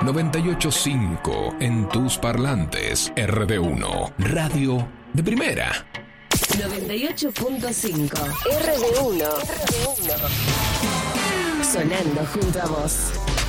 98.5 en tus parlantes. RD1, radio de primera. 98.5 RD1. Sonando junto a vos.